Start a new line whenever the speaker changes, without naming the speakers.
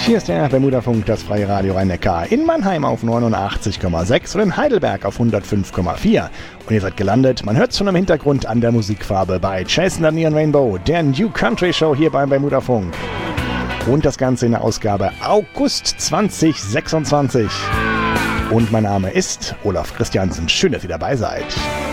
Hier ist der Bermuda-Funk, das freie Radio Rhein-Neckar. In Mannheim auf 89,6 und in Heidelberg auf 105,4. Und ihr seid gelandet, man hört es schon im Hintergrund an der Musikfarbe, bei Chasing the Neon Rainbow, der New Country Show hier beim Bermuda-Funk. Und das Ganze in der Ausgabe August 2026. Und mein Name ist Olaf Christiansen. Schön, dass ihr dabei seid.